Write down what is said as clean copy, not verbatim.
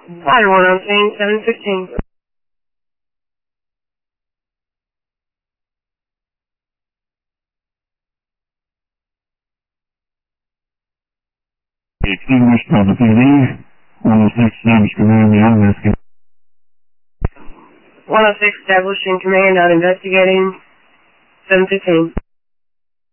Fire 1 on scene, 715. Extinguished on the TV. 106 James Command, the unmasking. 106 establishing command on investigating, 715.